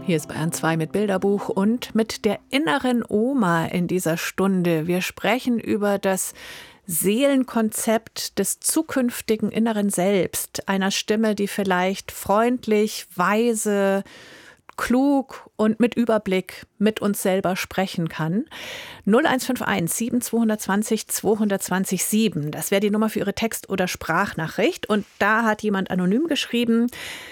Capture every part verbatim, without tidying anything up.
Hier ist Bayern zwei mit Bilderbuch und mit der inneren Oma in dieser Stunde. Wir sprechen über das Seelenkonzept des zukünftigen inneren Selbst, einer Stimme, die vielleicht freundlich, weise, klug und mit Überblick mit uns selber sprechen kann. null eins fünf eins sieben zwei zwei null zwei zwei zwei sieben, das wäre die Nummer für Ihre Text- oder Sprachnachricht. Und da hat jemand anonym geschrieben: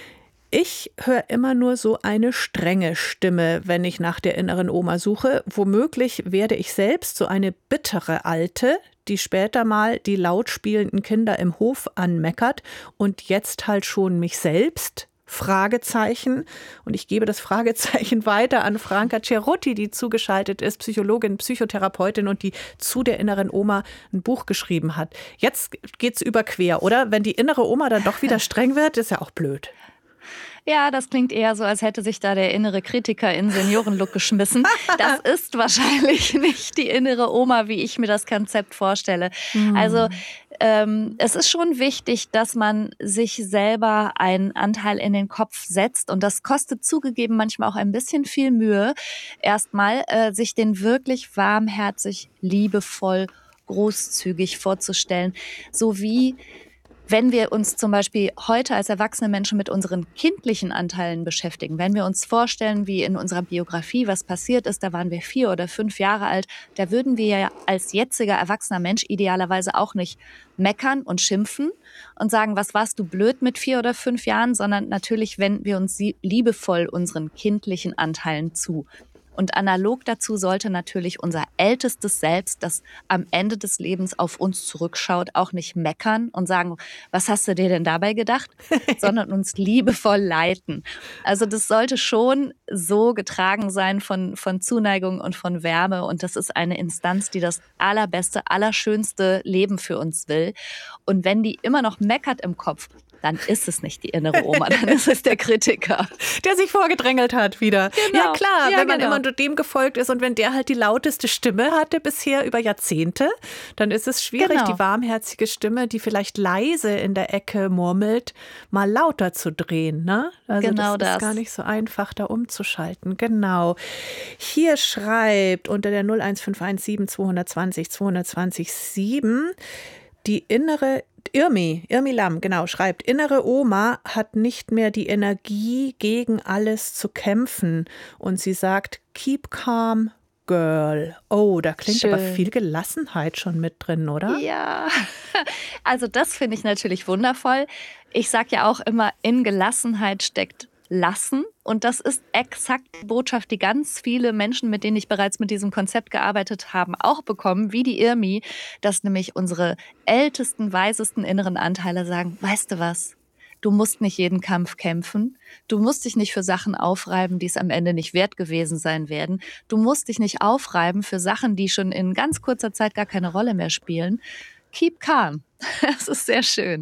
Ich höre immer nur so eine strenge Stimme, wenn ich nach der inneren Oma suche. Womöglich werde ich selbst so eine bittere Alte, die später mal die laut spielenden Kinder im Hof anmeckert und jetzt halt schon mich selbst. Fragezeichen. Und ich gebe das Fragezeichen weiter an Franca Cerutti, die zugeschaltet ist, Psychologin, Psychotherapeutin und die zu der inneren Oma ein Buch geschrieben hat. Jetzt geht's überquer, oder? Wenn die innere Oma dann doch wieder streng wird, ist ja auch blöd. Ja, das klingt eher so, als hätte sich da der innere Kritiker in Seniorenlook geschmissen. Das ist wahrscheinlich nicht die innere Oma, wie ich mir das Konzept vorstelle. Hm. Also ähm, es ist schon wichtig, dass man sich selber einen Anteil in den Kopf setzt. Und das kostet zugegeben manchmal auch ein bisschen viel Mühe, erstmal äh, sich den wirklich warmherzig, liebevoll, großzügig vorzustellen. So wie wenn wir uns zum Beispiel heute als erwachsene Menschen mit unseren kindlichen Anteilen beschäftigen, wenn wir uns vorstellen, wie in unserer Biografie was passiert ist, da waren wir vier oder fünf Jahre alt, da würden wir ja als jetziger erwachsener Mensch idealerweise auch nicht meckern und schimpfen und sagen, was warst du blöd mit vier oder fünf Jahren, sondern natürlich wenden wir uns liebevoll unseren kindlichen Anteilen zu. Und analog dazu sollte natürlich unser ältestes Selbst, das am Ende des Lebens auf uns zurückschaut, auch nicht meckern und sagen, was hast du dir denn dabei gedacht, sondern uns liebevoll leiten. Also das sollte schon so getragen sein von, von Zuneigung und von Wärme. Und das ist eine Instanz, die das allerbeste, allerschönste Leben für uns will. Und wenn die immer noch meckert im Kopf, dann ist es nicht die innere Oma, dann ist es der Kritiker. Der sich vorgedrängelt hat wieder. Genau. Ja klar, ja, wenn man genau. immer nur dem gefolgt ist und wenn der halt die lauteste Stimme hatte bisher über Jahrzehnte, dann ist es schwierig, Genau. die warmherzige Stimme, die vielleicht leise in der Ecke murmelt, mal lauter zu drehen. Ne? Also genau das ist das. gar nicht so einfach, da umzuschalten. Genau. Hier schreibt unter der null eins fünf eins sieben zwei zwei null zwei zwei sieben die innere Irmi, Irmi Lamm, genau, schreibt, innere Oma hat nicht mehr die Energie, gegen alles zu kämpfen. Und sie sagt, keep calm, girl. Oh, da klingt Schön. aber viel Gelassenheit schon mit drin, oder? Ja, also das finde ich natürlich wundervoll. Ich sage ja auch immer, in Gelassenheit steckt Lassen. Und das ist exakt die Botschaft, die ganz viele Menschen, mit denen ich bereits mit diesem Konzept gearbeitet habe, auch bekommen, wie die Irmi, dass nämlich unsere ältesten, weisesten inneren Anteile sagen, weißt du was? Du musst nicht jeden Kampf kämpfen. Du musst dich nicht für Sachen aufreiben, die es am Ende nicht wert gewesen sein werden. Du musst dich nicht aufreiben für Sachen, die schon in ganz kurzer Zeit gar keine Rolle mehr spielen. Keep calm. Das ist sehr schön.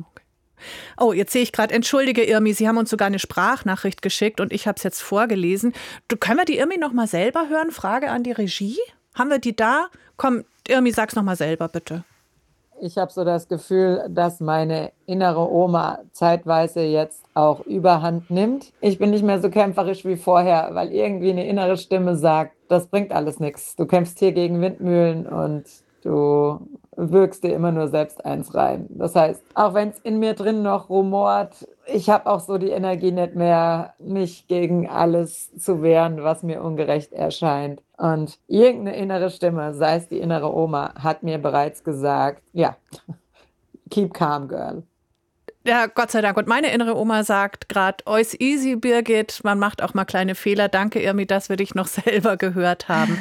Oh, jetzt sehe ich gerade, entschuldige Irmi, Sie haben uns sogar eine Sprachnachricht geschickt und ich habe es jetzt vorgelesen. Du, können wir die Irmi noch mal selber hören? Frage an die Regie. Haben wir die da? Komm, Irmi, sag's noch mal selber, bitte. Ich habe so das Gefühl, dass meine innere Oma zeitweise jetzt auch Überhand nimmt. Ich bin nicht mehr so kämpferisch wie vorher, weil irgendwie eine innere Stimme sagt, das bringt alles nichts. Du kämpfst hier gegen Windmühlen und du wirkst dir immer nur selbst eins rein. Das heißt, auch wenn es in mir drin noch rumort, ich habe auch so die Energie nicht mehr, mich gegen alles zu wehren, was mir ungerecht erscheint. Und irgendeine innere Stimme, sei es die innere Oma, hat mir bereits gesagt, ja, keep calm, girl. Ja, Gott sei Dank. Und meine innere Oma sagt gerade, ois easy, Birgit, man macht auch mal kleine Fehler. Danke, Irmi, dass wir dich noch selber gehört haben.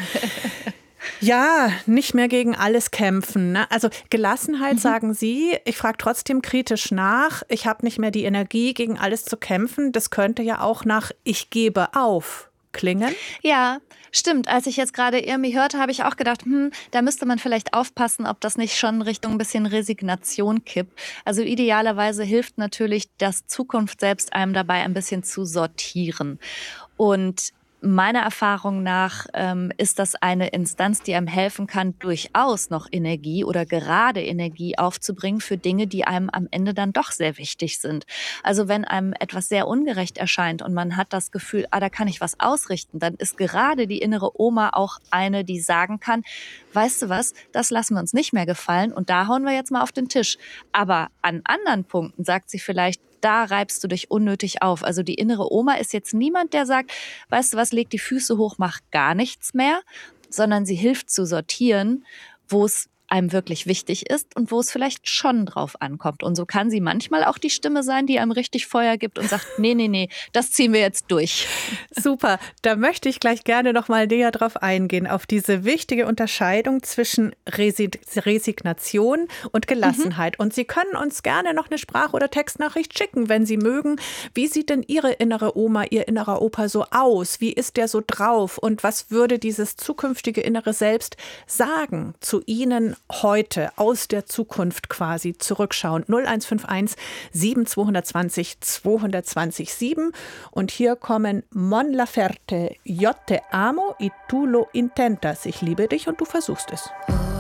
Ja, nicht mehr gegen alles kämpfen. Ne? Also Gelassenheit, mhm. sagen Sie. Ich frage trotzdem kritisch nach. Ich habe nicht mehr die Energie, gegen alles zu kämpfen. Das könnte ja auch nach ich gebe auf klingen. Ja, stimmt. Als ich jetzt gerade Irmi hörte, habe ich auch gedacht, hm, da müsste man vielleicht aufpassen, ob das nicht schon Richtung ein bisschen Resignation kippt. Also idealerweise hilft natürlich das Zukunft selbst einem dabei, ein bisschen zu sortieren. Und Meiner Erfahrung nach ähm, ist das eine Instanz, die einem helfen kann, durchaus noch Energie oder gerade Energie aufzubringen für Dinge, die einem am Ende dann doch sehr wichtig sind. Also wenn einem etwas sehr ungerecht erscheint und man hat das Gefühl, ah, da kann ich was ausrichten, dann ist gerade die innere Oma auch eine, die sagen kann, weißt du was, das lassen wir uns nicht mehr gefallen und da hauen wir jetzt mal auf den Tisch. Aber an anderen Punkten sagt sie vielleicht, da reibst du dich unnötig auf. Also die innere Oma ist jetzt niemand, der sagt, weißt du was, leg die Füße hoch, mach gar nichts mehr, sondern sie hilft zu sortieren, wo es einem wirklich wichtig ist und wo es vielleicht schon drauf ankommt. Und so kann sie manchmal auch die Stimme sein, die einem richtig Feuer gibt und sagt, nee, nee, nee, das ziehen wir jetzt durch. Super, da möchte ich gleich gerne noch mal näher drauf eingehen, auf diese wichtige Unterscheidung zwischen Resi- Resignation und Gelassenheit. Mhm. Und Sie können uns gerne noch eine Sprach- oder Textnachricht schicken, wenn Sie mögen. Wie sieht denn Ihre innere Oma, Ihr innerer Opa so aus? Wie ist der so drauf? Und was würde dieses zukünftige innere Selbst sagen zu Ihnen heute, aus der Zukunft quasi zurückschauen? null eins fünf eins sieben zwei zwei null zwei zwei null sieben. Und hier kommen Mon Laferte, Yo te amo y tú lo intentas. Ich liebe dich und du versuchst es.